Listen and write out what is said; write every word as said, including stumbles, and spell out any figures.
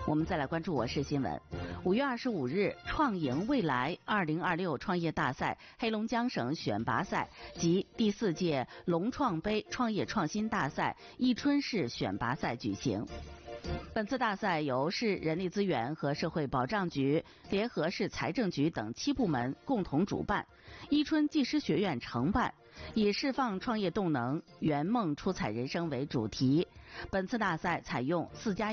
我们再来关注我市新闻。五月二十五日，创赢未来二零二六创业大赛黑龙江省选拔赛及第四届龙创杯创业创新大赛伊春市选拔赛举行。本次大赛由市人力资源和社会保障局联合市财政局等七部门共同主办，伊春技师学院承办，以释放创业动能、圆梦出彩人生为主题。本次大赛采用四加